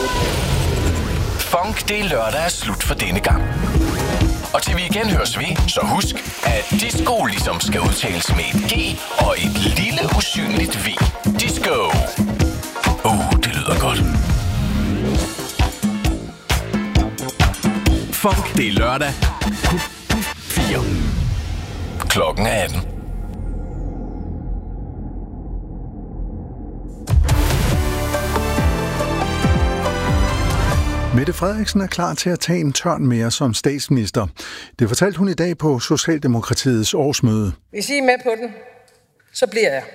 Funk, det er lørdag er slut for denne gang. Og til vi igen høres ved, så husk, at disco ligesom skal udtales med et G og et lille usynligt V. Disco. Det lyder godt. Funk, det er lørdag. 4. Klokken er 18. Mette Frederiksen er klar til at tage en tørn mere som statsminister. Det fortalte hun i dag på Socialdemokratiets årsmøde. Hvis I er med på den, så bliver jeg.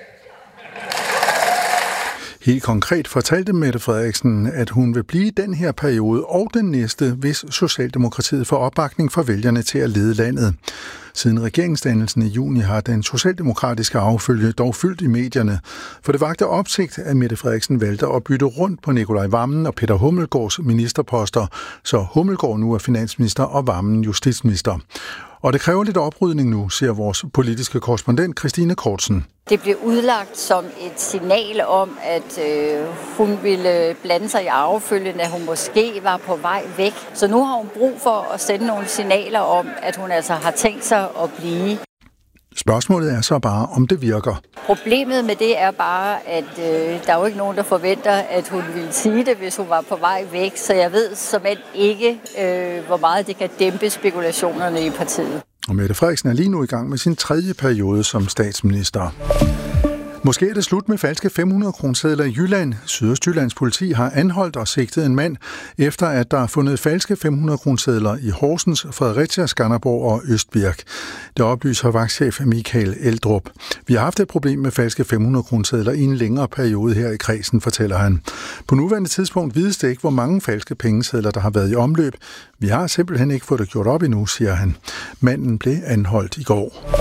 Helt konkret fortalte Mette Frederiksen, at hun vil blive den her periode og den næste, hvis Socialdemokratiet får opbakning for vælgerne til at lede landet. Siden regeringsdannelsen i juni har den socialdemokratiske affølge dog fyldt i medierne, for det vakte opsigt, at Mette Frederiksen valgte at bytte rundt på Nikolaj Wammen og Peter Hummelgaards ministerposter, så Hummelgaard nu er finansminister og Wammen justitsminister. Og det kræver lidt oprydning nu, siger vores politiske korrespondent Christine Kortsen. Det blev udlagt som et signal om, at hun ville blande sig i arvefølgen, at hun måske var på vej væk. Så nu har hun brug for at sende nogle signaler om, at hun altså har tænkt sig at blive. Spørgsmålet er så bare, om det virker. Problemet med det er bare, at der er jo ikke nogen, der forventer, at hun ville sige det, hvis hun var på vej væk. Så jeg ved simpelthen ikke, hvor meget det kan dæmpe spekulationerne i partiet. Og Mette Frederiksen er lige nu i gang med sin 3. periode som statsminister. Måske er det slut med falske 500-kronesedler i Jylland. Sydøstjyllands politi har anholdt og sigtet en mand, efter at der er fundet falske 500-kronesedler i Horsens, Fredericia, Skanderborg og Østbirk. Det oplyser vagtchef Michael Eldrup. Vi har haft et problem med falske 500-kronesedler i en længere periode her i kredsen, fortæller han. På nuværende tidspunkt vides det ikke, hvor mange falske pengesedler, der har været i omløb. Vi har simpelthen ikke fået det gjort op endnu, siger han. Manden blev anholdt i går.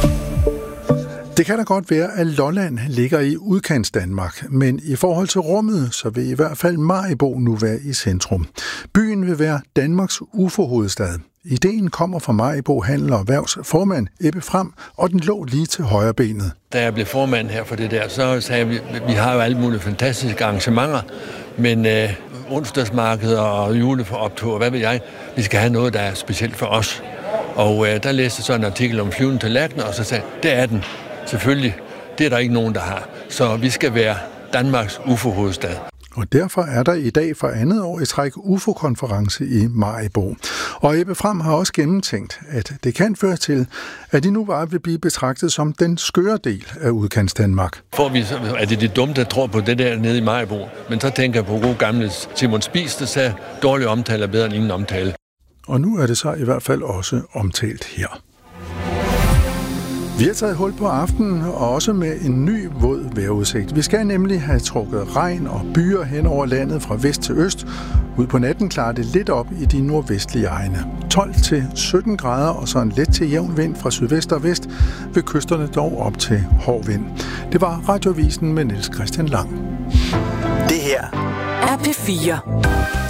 Det kan da godt være, at Lolland ligger i udkants Danmark, men i forhold til rummet, så vil i hvert fald Maribo nu være i centrum. Byen vil være Danmarks UFO-hovedstad. Ideen kommer fra Maribo Handel og Erhvervs formand Ebbe Fram, og den lå lige til højre benet. Da jeg blev formand her for det der, så sagde vi har jo alle mulige fantastiske arrangementer, men onsdagsmarkeder og juleoptog og hvad ved jeg, vi skal have noget, der er specielt for os. Og der læste jeg så en artikel om flyvende tallerkener, og så sagde det er den. Selvfølgelig, det er der ikke nogen, der har. Så vi skal være Danmarks UFO-hovedstad. Og derfor er der i dag for andet år i træk UFO-konference i Maribo. Og Ebbe Fram har også gennemtænkt, at det kan føre til, at de nu bare vil blive betragtet som den skøre del af udkants Danmark. Er det de dumme, der tror på det der nede i Maribo? Men så tænker jeg på god gamle Simon Spies, der sagde, dårlig omtale er bedre end ingen omtale. Og nu er det så i hvert fald også omtalt her. Vi har taget hul på aftenen, og også med en ny våd vejrudsigt. Vi skal nemlig have trukket regn og byer hen over landet fra vest til øst. Ud på natten klarer det lidt op i de nordvestlige egne. 12-17 grader og så en let til jævn vind fra sydvest og vest, ved kysterne dog op til hård vind. Det var Radioavisen med Niels Christian Lang. Det her er P4.